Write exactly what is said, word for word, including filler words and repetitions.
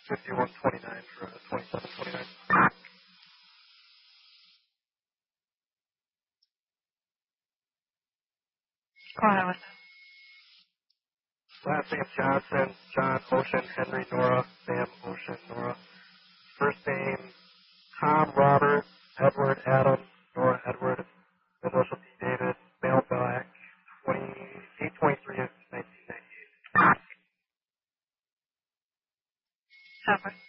fifty-one twenty-nine for uh, twenty-seven twenty-nine. Go ahead with it. Last name Johnson, John, Ocean, Henry, Nora, Sam, Ocean, Nora. First name Tom, Robert, Edward, Adam, Nora, Edward. Initial P. David, male black, eight twenty-three, nineteen ninety-eight. Seven.